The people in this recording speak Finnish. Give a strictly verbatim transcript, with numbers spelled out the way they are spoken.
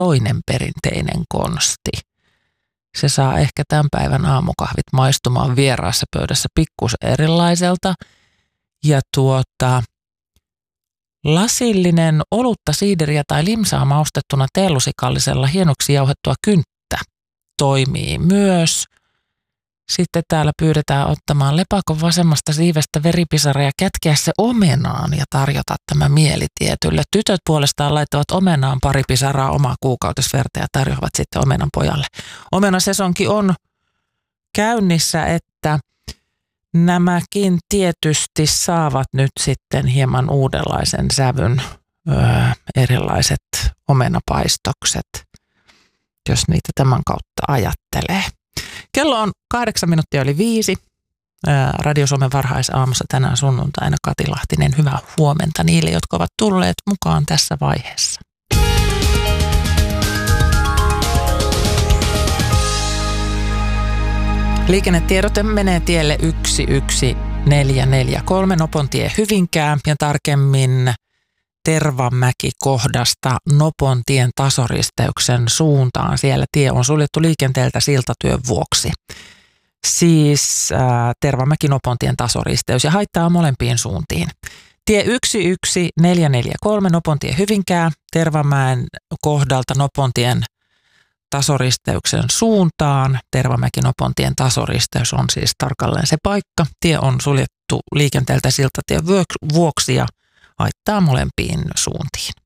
toinen perinteinen konsti. Se saa ehkä tämän päivän aamukahvit maistumaan vieraassa pöydässä pikkusen erilaiselta. Ja tuota, lasillinen olutta, siideriä tai limsaa maustettuna teelusikallisella hienoksi jauhettua kynttä toimii myös. Sitten täällä pyydetään ottamaan lepakon vasemmasta siivestä veripisara ja kätkeä se omenaan ja tarjota tämä mielitietylle. Tytöt puolestaan laittavat omenaan pari pisaraa omaa kuukautisverta ja tarjoavat sitten omenan pojalle. Omenasesonki on käynnissä, että nämäkin tietysti saavat nyt sitten hieman uudenlaisen sävyn, öö, erilaiset omenapaistokset, jos niitä tämän kautta ajattelee. Kello on kahdeksan minuuttia yli viisi. Radio Suomen varhaisaamussa tänään sunnuntaina Kati Lahtinen. Hyvää huomenta niille, jotka ovat tulleet mukaan tässä vaiheessa. Liikennetiedote menee tielle yksi yksi neljä neljä kolme Nopontie Hyvinkää ja tarkemmin Tervamäki-kohdasta Nopontien tasoristeyksen suuntaan. Siellä tie on suljettu liikenteeltä siltatyön vuoksi. Siis äh, Tervamäki-Nopontien tasoristeys ja haittaa molempiin suuntiin. Tie yksi yksi neljä neljä kolme Nopontie Hyvinkää Tervamäen kohdalta Nopontien tasoristeyksen suuntaan. Tervamäki-Nopontien tasoristeys on siis tarkalleen se paikka. Tie on suljettu liikenteeltä siltatien vuoksi ja haittaa molempiin suuntiin.